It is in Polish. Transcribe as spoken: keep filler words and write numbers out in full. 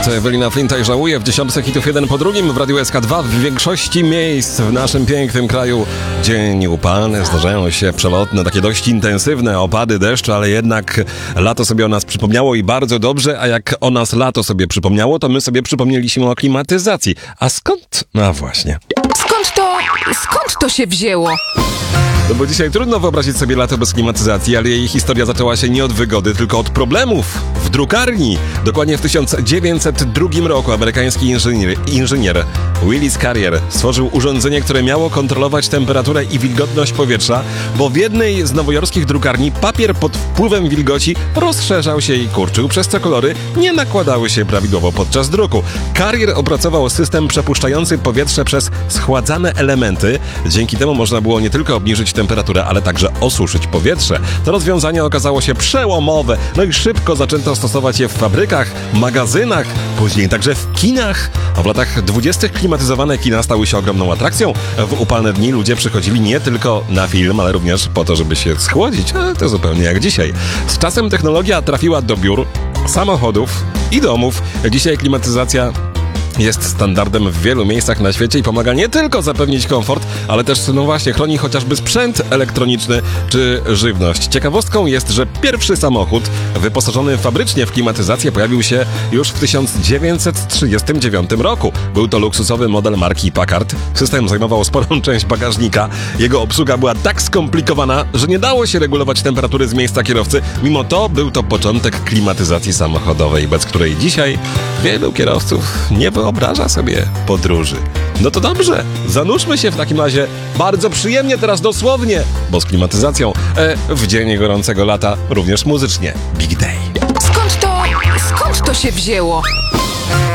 To Ewelina Flinta i Żałuję w dziesiątce hitów jeden po drugim w Radiu S K dwa. W większości miejsc w naszym pięknym kraju dzień upalny, zdarzają się przelotne, takie dość intensywne opady deszczu, ale jednak lato sobie o nas przypomniało i bardzo dobrze, a jak o nas lato sobie przypomniało, to my sobie przypomnieliśmy o klimatyzacji. A skąd? No właśnie. Skąd to, skąd to się wzięło? No bo dzisiaj trudno wyobrazić sobie lato bez klimatyzacji, ale jej historia zaczęła się nie od wygody, tylko od problemów w drukarni. Dokładnie w tysiąc dziewięćset drugim roku amerykański inżynier, inżynier Willis Carrier stworzył urządzenie, które miało kontrolować temperaturę i wilgotność powietrza, bo w jednej z nowojorskich drukarni papier pod wpływem wilgoci rozszerzał się i kurczył, przez co kolory nie nakładały się prawidłowo podczas druku. Carrier opracował system przepuszczający powietrze przez schładzane elementy. Dzięki temu można było nie tylko obniżyć temperaturę, ale także osuszyć powietrze. To rozwiązanie okazało się przełomowe, no i szybko zaczęto stosować je w fabrykach, magazynach, później także w kinach. A w latach dwudziestych klimatyzowane kina stały się ogromną atrakcją. W upalne dni ludzie przychodzili nie tylko na film, ale również po to, żeby się schłodzić, ale to zupełnie jak dzisiaj. Z czasem technologia trafiła do biur, samochodów i domów. Dzisiaj klimatyzacja jest standardem w wielu miejscach na świecie i pomaga nie tylko zapewnić komfort, ale też, no właśnie, chroni chociażby sprzęt elektroniczny czy żywność. Ciekawostką jest, że pierwszy samochód wyposażony fabrycznie w klimatyzację pojawił się już w tysiąc dziewięćset trzydziestym dziewiątym roku. Był to luksusowy model marki Packard. System zajmował sporą część bagażnika. Jego obsługa była tak skomplikowana, że nie dało się regulować temperatury z miejsca kierowcy. Mimo to był to początek klimatyzacji samochodowej, bez której dzisiaj wielu kierowców nie wyobraża sobie podróży. No to dobrze, zanurzmy się w takim razie bardzo przyjemnie teraz dosłownie, bo z klimatyzacją e, w dzień gorącego lata również muzycznie. Big Day. Skąd to, skąd to się wzięło?